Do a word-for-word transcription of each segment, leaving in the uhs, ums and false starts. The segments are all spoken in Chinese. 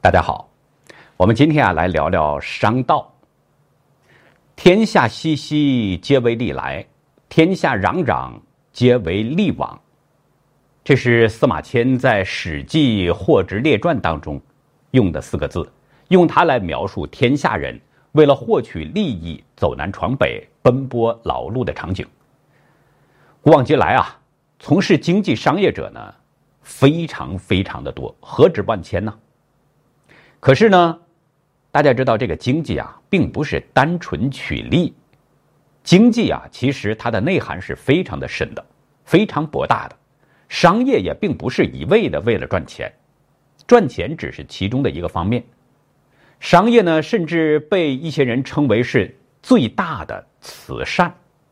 大家好，我们今天啊来聊聊商道。天下熙熙，皆为利来；天下攘攘，皆为利往。这是司马迁在《史记·货殖列传》当中用的四个字，用它来描述天下人为了获取利益走南闯北、奔波劳碌的场景。古往今来啊，从事经济商业者呢，非常非常的多，何止万千呢？可是呢，大家知道这个经济啊，并不是单纯取利。经济啊，其实它的内涵是非常的深的，非常博大的。商业也并不是一味的为了赚钱，赚钱只是其中的一个方面。商业呢，甚至被一些人称为是最大的慈善。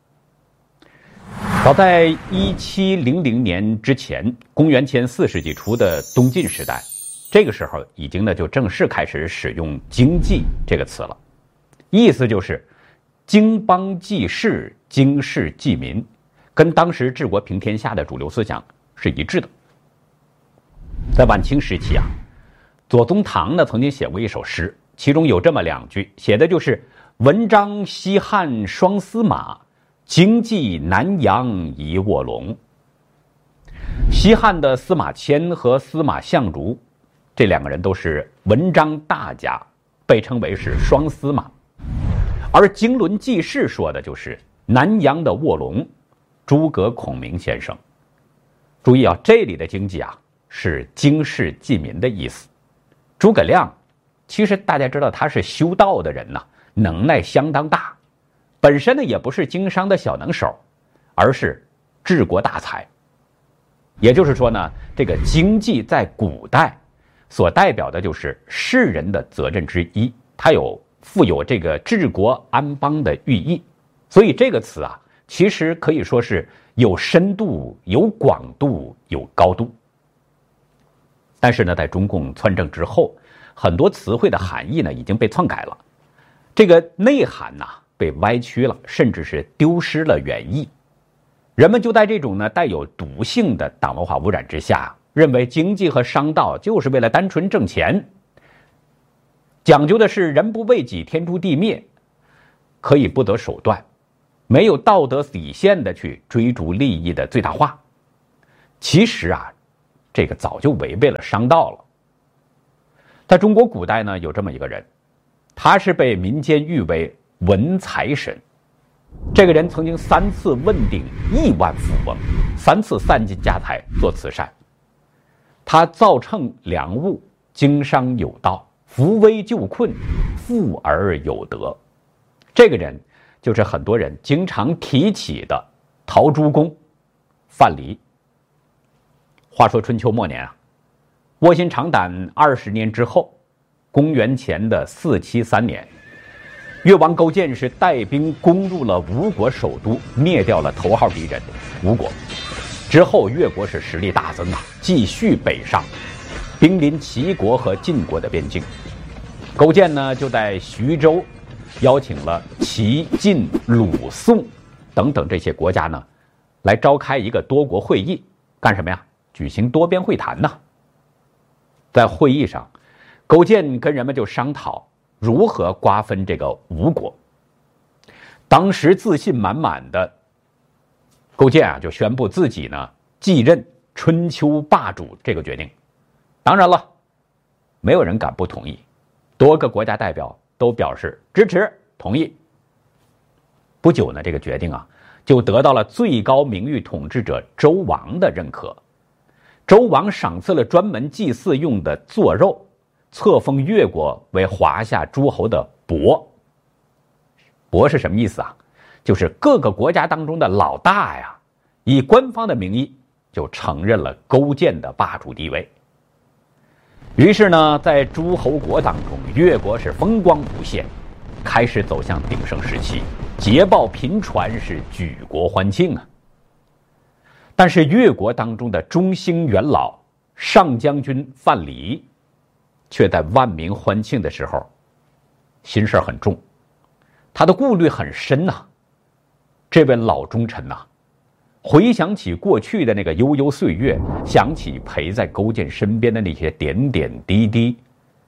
早在一七零零年之前，公元前四世纪初的东晋时代，这个时候已经呢就正式开始使用经济这个词了，意思就是经邦济世，经世济民，跟当时治国平天下的主流思想是一致的。在晚清时期啊，左宗棠呢曾经写过一首诗，其中有这么两句，写的就是文章西汉双司马，经济南阳一卧龙。西汉的司马迁和司马相如这两个人都是文章大家，被称为是双司马。而经纶济世说的就是南阳的卧龙诸葛孔明先生。注意啊，这里的经济啊是经世济民的意思。诸葛亮其实大家知道他是修道的人呐、啊，能耐相当大，本身呢也不是经商的小能手，而是治国大才。也就是说呢，这个经济在古代所代表的就是世人的责任之一，它有富有这个治国安邦的寓意。所以这个词啊，其实可以说是有深度、有广度、有高度。但是呢，在中共篡政之后，很多词汇的含义呢已经被篡改了，这个内涵呐、啊、被歪曲了，甚至是丢失了原意。人们就在这种呢带有毒性的党文化污染之下，认为经济和商道就是为了单纯挣钱，讲究的是人不为己，天诛地灭，可以不择手段，没有道德底线的去追逐利益的最大化。其实啊，这个早就违背了商道了。在中国古代呢，有这么一个人，他是被民间誉为文财神。这个人曾经三次问鼎亿万富翁，三次散尽家财做慈善。他造秤量物，经商有道，扶危救困，富而有德。这个人就是很多人经常提起的陶朱公范蠡。话说春秋末年啊，卧薪尝胆二十年之后，公元前的四七三年，越王勾践是带兵攻入了吴国首都，灭掉了头号敌人吴国。之后越国是实力大增啊，继续北上，兵临齐国和晋国的边境。勾践呢就在徐州邀请了齐、晋、鲁、宋等等这些国家呢，来召开一个多国会议，干什么呀？举行多边会谈呢。在会议上，勾践跟人们就商讨如何瓜分这个吴国。当时自信满满的勾践啊，就宣布自己呢继任春秋霸主这个决定。当然了，没有人敢不同意，多个国家代表都表示支持同意。不久呢，这个决定啊就得到了最高名誉统治者周王的认可。周王赏赐了专门祭祀用的座肉，册封越国为华夏诸侯的伯。伯是什么意思啊？就是各个国家当中的老大呀，以官方的名义就承认了勾践的霸主地位。于是呢，在诸侯国当中，越国是风光无限，开始走向鼎盛时期，捷报频传，是举国欢庆啊。但是越国当中的中兴元老上将军范蠡，却在万民欢庆的时候，心事很重，他的顾虑很深呐、啊。这位老忠臣呐、啊，回想起过去的那个悠悠岁月，想起陪在勾践身边的那些点点滴滴，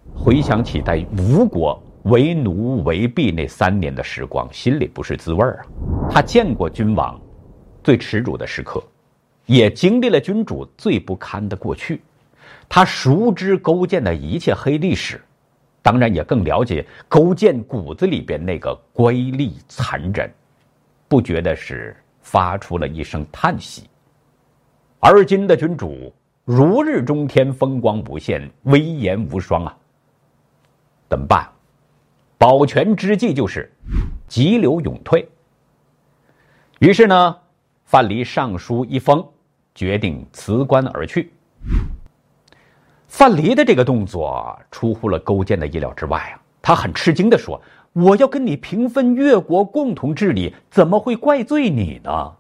回想起在吴国为奴为婢那三年的时光，心里不是滋味啊。他见过君王最耻辱的时刻，也经历了君主最不堪的过去，他熟知勾践的一切黑历史，当然也更了解勾践骨子里边那个乖戾残忍，不觉得是发出了一声叹息。而今的君主如日中天，风光无限，威严无双啊，怎么办？保全之计就是急流勇退。于是呢，范蠡上书一封，决定辞官而去。范蠡的这个动作出乎了勾践的意料之外啊，他很吃惊地说：“我要跟你平分越国，共同治理，怎么会怪罪你呢？”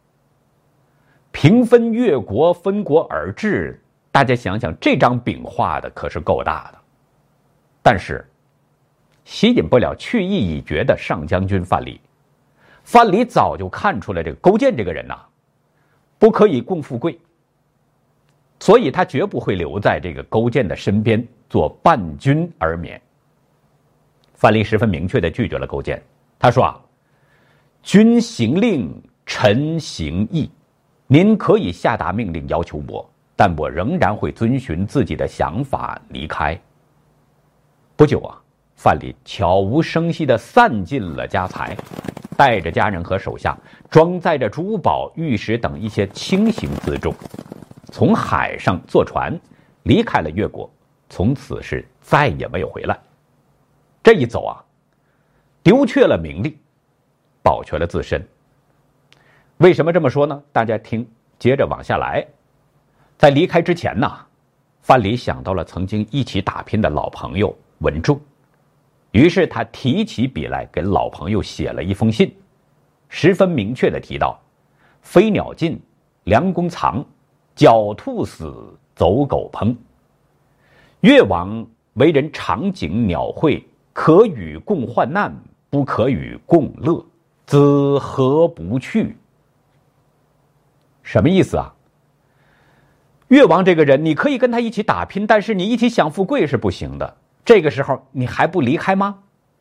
平分越国，分国而治，大家想想，这张饼画的可是够大的。但是吸引不了去意已决的上将军范蠡。范蠡早就看出了这个勾践这个人呐、啊，不可以共富贵，所以他绝不会留在这个勾践的身边做伴君而眠。范蠡十分明确地拒绝了勾践，他说啊：“君行令，臣行义，您可以下达命令要求我，但我仍然会遵循自己的想法离开。”不久啊，范蠡悄无声息地散尽了家财，带着家人和手下，装载着珠宝、玉石等一些轻型辎重，从海上坐船离开了越国，从此是再也没有回来。这一走啊，丢却了名利，保全了自身。为什么这么说呢？大家听，接着往下来。在离开之前呢，范蠡想到了曾经一起打拼的老朋友文仲，于是他提起笔来给老朋友写了一封信，十分明确地提到：飞鸟尽，良弓藏，狡兔死，走狗烹。越王为人长颈鸟喙，可与共患难，不可与共乐，兹何不去？什么意思啊？越王这个人，你可以跟他一起打拼，但是你一起享富贵是不行的。这个时候你还不离开吗？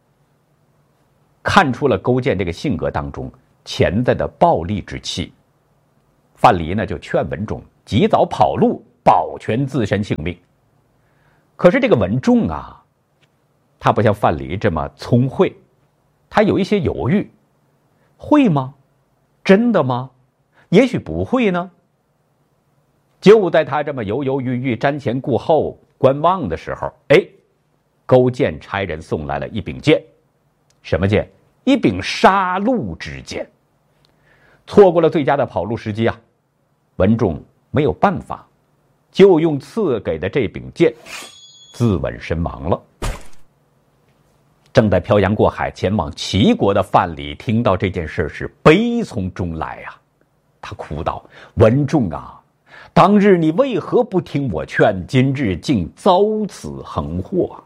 看出了勾践这个性格当中潜在的暴戾之气，范蠡呢就劝文仲及早跑路，保全自身性命。可是这个文仲啊，他不像范蠡这么聪慧，他有一些犹豫，会吗？真的吗？也许不会呢。就在他这么犹犹豫豫、瞻前顾后、观望的时候，哎，勾践差人送来了一柄剑。什么剑？一柄杀戮之剑。错过了最佳的跑路时机啊，文仲没有办法，就用赐给的这柄剑自刎身亡了。正在漂洋过海前往齐国的范蠡听到这件事是悲从中来啊，他哭道：“文仲啊，当日你为何不听我劝，今日竟遭此横祸？”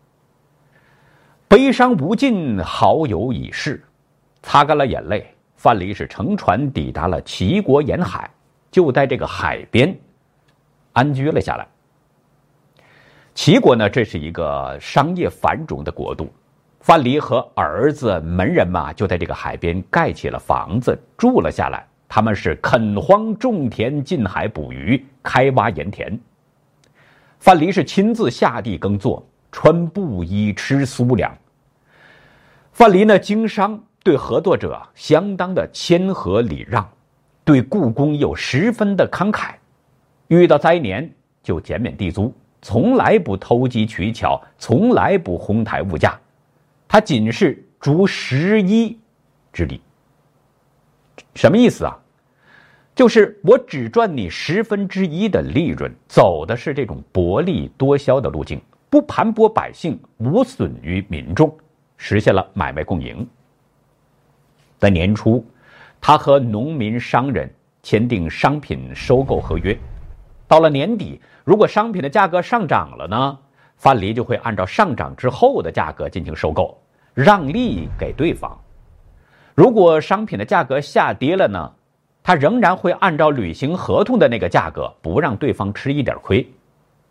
悲伤无尽，好友已逝。擦干了眼泪，范蠡是乘船抵达了齐国沿海，就在这个海边安居了下来。齐国呢，这是一个商业繁荣的国度，范蠡和儿子门人嘛，就在这个海边盖起了房子，住了下来。他们是垦荒种田，近海捕鱼，开挖盐田。范蠡是亲自下地耕作，穿布衣，吃苏粮。范蠡呢，经商对合作者相当的谦和礼让，对雇工又十分的慷慨，遇到灾年就减免地租，从来不投机取巧，从来不哄抬物价，他仅是逐十一之力。什么意思啊？就是我只赚你十分之一的利润，走的是这种薄利多销的路径，不盘剥百姓，无损于民众，实现了买卖共赢。在年初，他和农民商人签订商品收购合约，到了年底，如果商品的价格上涨了呢，范蠡就会按照上涨之后的价格进行收购，让利给对方。如果商品的价格下跌了呢，他仍然会按照履行合同的那个价格，不让对方吃一点亏。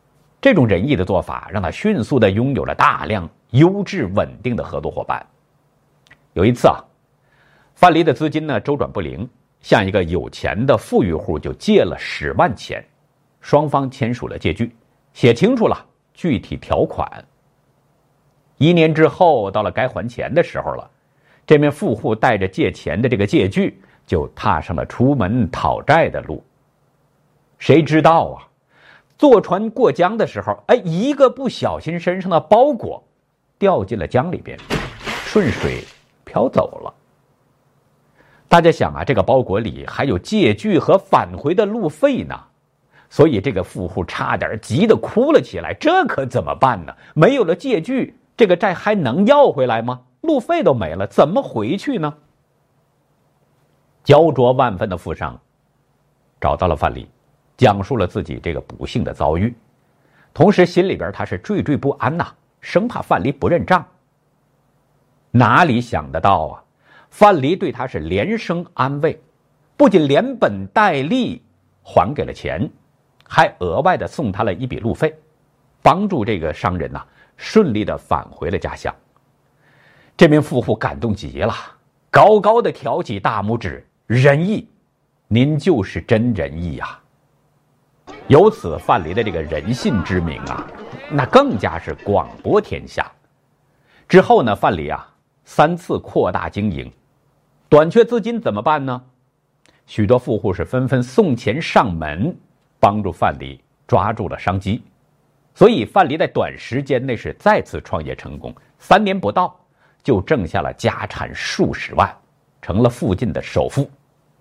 这种仁义的做法让他迅速地拥有了大量优质稳定的合作伙伴。有一次啊，范蠡的资金呢周转不灵，向一个有钱的富裕户就借了十万钱，双方签署了借据，写清楚了具体条款。一年之后，到了该还钱的时候了，这名富户带着借钱的这个借据，就踏上了出门讨债的路。谁知道啊，坐船过江的时候，哎，一个不小心身上的包裹掉进了江里边，顺水飘走了。大家想啊，这个包裹里还有借据和返回的路费呢，所以这个富户差点急得哭了起来。这可怎么办呢？没有了借据，这个债还能要回来吗？路费都没了，怎么回去呢？焦灼万分的富商找到了范蠡，讲述了自己这个不幸的遭遇，同时心里边他是惴惴不安呐、啊，生怕范蠡不认账。哪里想得到啊，范蠡对他是连声安慰，不仅连本带利还给了钱，还额外的送他了一笔路费，帮助这个商人呐、啊、顺利的返回了家乡。这名富户感动极了，高高的挑起大拇指，仁义，您就是真仁义啊！由此范蠡的这个人信之名啊，那更加是广播天下。之后呢，范蠡啊三次扩大经营，短缺资金怎么办呢？许多富户是纷纷送钱上门，帮助范蠡抓住了商机。所以范蠡在短时间内是再次创业成功，三年不到就挣下了家产数十万，成了附近的首富。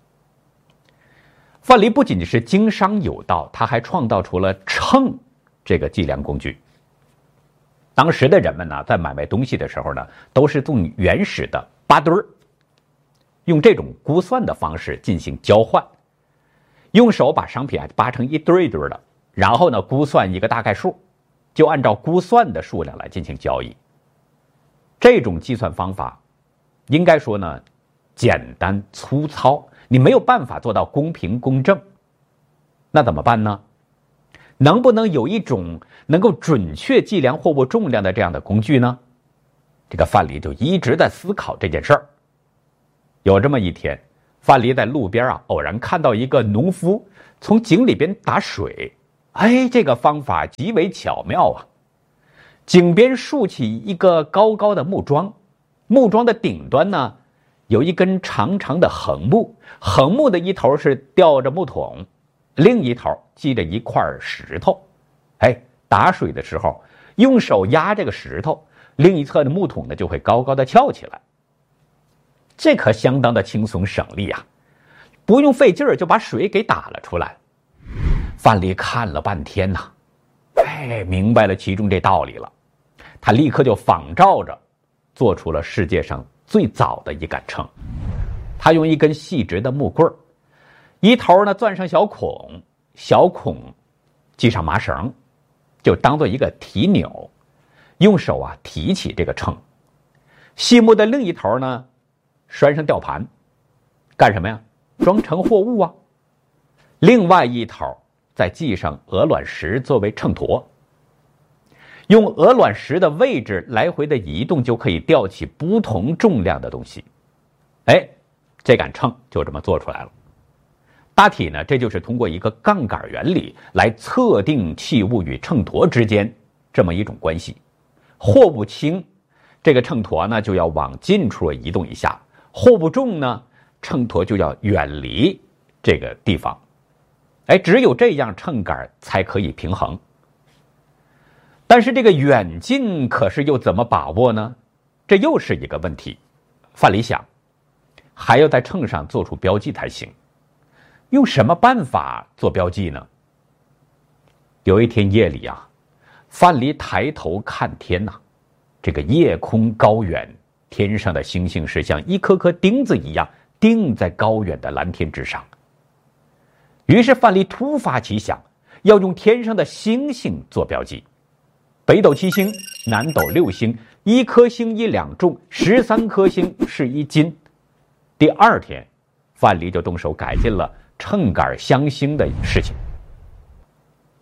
范蠡不仅是经商有道，他还创造出了秤这个计量工具。当时的人们呢，在买卖东西的时候呢，都是用原始的八堆儿，用这种估算的方式进行交换，用手把商品啊扒成一堆一堆的，然后呢估算一个大概数，就按照估算的数量来进行交易。这种计算方法应该说呢简单粗糙，你没有办法做到公平公正。那怎么办呢？能不能有一种能够准确计量货物重量的这样的工具呢？这个范蠡就一直在思考这件事儿。有这么一天，范蠡在路边啊偶然看到一个农夫从井里边打水，哎，这个方法极为巧妙啊！井边竖起一个高高的木桩，木桩的顶端呢有一根长长的横木，横木的一头是吊着木桶，另一头系着一块石头。哎，打水的时候用手压这个石头，另一侧的木桶呢就会高高的翘起来。这可相当的轻松省力啊，不用费劲儿就把水给打了出来。范蠡看了半天呐、啊，哎，明白了其中这道理了。他立刻就仿照着做出了世界上最早的一杆秤。他用一根细直的木棍，一头呢钻上小孔，小孔系上麻绳，就当做一个提钮，用手啊提起这个秤。细木的另一头呢拴上吊盘，干什么呀？装盛货物啊。另外一头再系上鹅卵石作为秤砣，用鹅卵石的位置来回的移动，就可以吊起不同重量的东西。哎，这杆秤就这么做出来了。大体呢，这就是通过一个杠杆原理来测定器物与秤砣之间这么一种关系。货物轻，这个秤砣呢就要往近处移动一下；货物重呢，秤砣就要远离这个地方。哎，只有这样秤杆才可以平衡。但是这个远近可是又怎么把握呢？这又是一个问题。范蠡想，还要在秤上做出标记才行。用什么办法做标记呢？有一天夜里啊，范蠡抬头看天呐、啊，这个夜空高远，天上的星星是像一颗颗钉子一样钉在高远的蓝天之上。于是范蠡突发奇想，要用天上的星星做标记。北斗七星，南斗六星，一颗星一两重，十三颗星是一斤。第二天，范蠡就动手改进了秤杆相星的事情。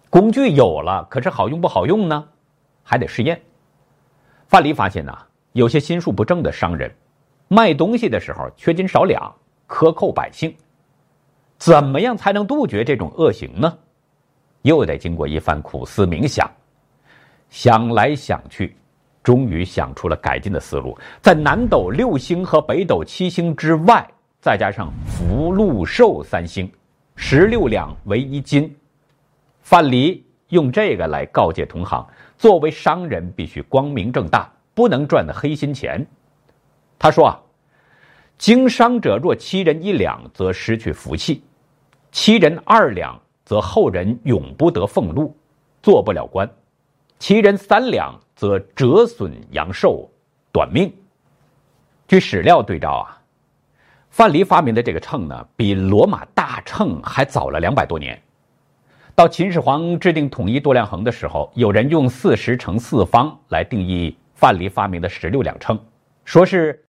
工具有了，可是好用不好用呢？还得试验。范蠡发现呢、啊，有些心术不正的商人卖东西的时候缺斤少两，克扣百姓。怎么样才能杜绝这种恶行呢？又得经过一番苦思冥想，想来想去，终于想出了改进的思路。在南斗六星和北斗七星之外，再加上福禄寿三星，十六两为一斤。范蠡用这个来告诫同行，作为商人必须光明正大，不能赚的黑心钱。他说啊，经商者若欺人一两，则失去福气；欺人二两，则后人永不得俸禄，做不了官；欺人三两，则折损阳寿，短命。据史料对照啊，范蠡发明的这个秤呢，比罗马大秤还早了两百多年。到秦始皇制定统一度量衡的时候，有人用四十乘四方来定义范蠡发明的十六两秤，说是。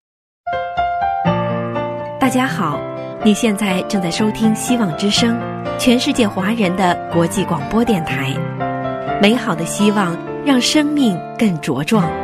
大家好，你现在正在收听希望之声，全世界华人的国际广播电台。美好的希望让生命更茁壮。